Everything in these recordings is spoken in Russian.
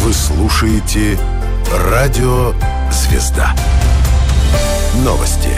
Вы слушаете Радио Звезда. Новости.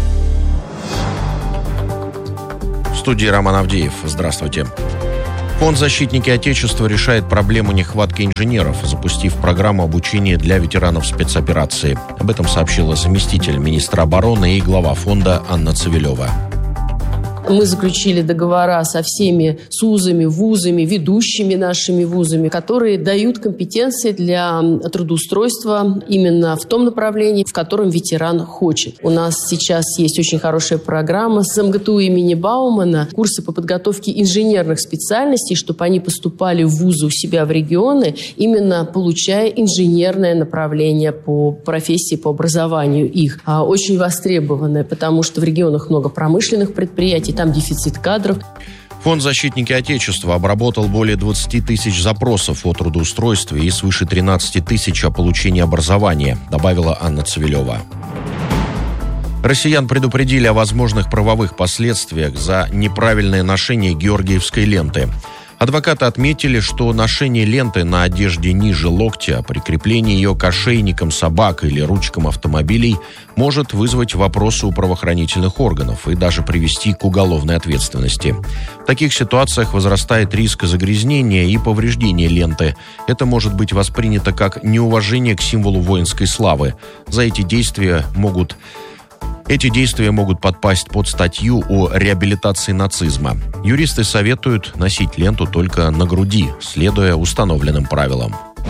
В студии Роман Авдеев. Здравствуйте. Фонд «Защитники Отечества» решает проблему нехватки инженеров, запустив программу обучения для ветеранов спецоперации. Об этом сообщила заместитель министра обороны и глава фонда Анна Цивилева. Мы заключили договора со всеми СУЗами, вузами, ведущими нашими вузами, которые дают компетенции для трудоустройства именно в том направлении, в котором ветеран хочет. У нас сейчас есть очень хорошая программа с МГТУ имени Баумана, курсы по подготовке инженерных специальностей, чтобы они поступали в вузы у себя в регионы, именно получая инженерное направление по профессии, по образованию их. Очень востребованное, потому что в регионах много промышленных предприятий, там дефицит кадров. Фонд «Защитники Отечества» обработал более 20 тысяч запросов о трудоустройстве и свыше 13 тысяч о получении образования, добавила Анна Цивилева. Россиян предупредили о возможных правовых последствиях за неправильное ношение георгиевской ленты. Адвокаты отметили, что ношение ленты на одежде ниже локтя, прикрепление ее к ошейникам собак или ручкам автомобилей может вызвать вопросы у правоохранительных органов и даже привести к уголовной ответственности. В таких ситуациях возрастает риск загрязнения и повреждения ленты. Это может быть воспринято как неуважение к символу воинской славы. За эти действия могут подпасть под статью о реабилитации нацизма. Юристы советуют носить ленту только на груди, следуя установленным правилам.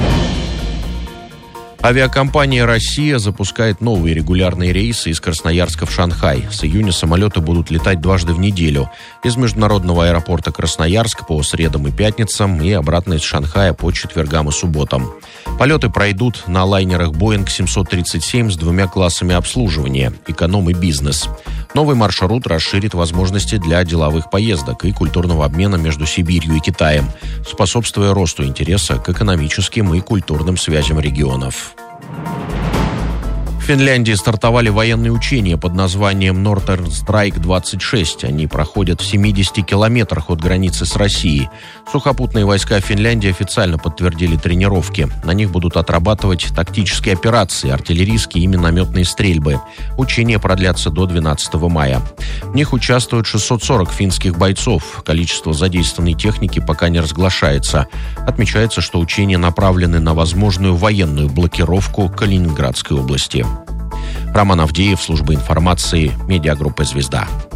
Авиакомпания «Россия» запускает новые регулярные рейсы из Красноярска в Шанхай. С июня самолеты будут летать дважды в неделю. Из международного аэропорта Красноярск по средам и пятницам и обратно из Шанхая по четвергам и субботам. Полеты пройдут на лайнерах Boeing 737 с двумя классами обслуживания – эконом и бизнес. Новый маршрут расширит возможности для деловых поездок и культурного обмена между Сибирью и Китаем, способствуя росту интереса к экономическим и культурным связям регионов. В Финляндии стартовали военные учения под названием Northern Strike 26. Они проходят в 70 километрах от границы с Россией. Сухопутные войска Финляндии официально подтвердили тренировки. На них будут отрабатывать тактические операции, артиллерийские и минометные стрельбы. Учения продлятся до 12 мая. В них участвуют 640 финских бойцов. Количество задействованной техники пока не разглашается. Отмечается, что учения направлены на возможную военную блокировку Калининградской области. Роман Авдеев, служба информации, медиагруппы «Звезда».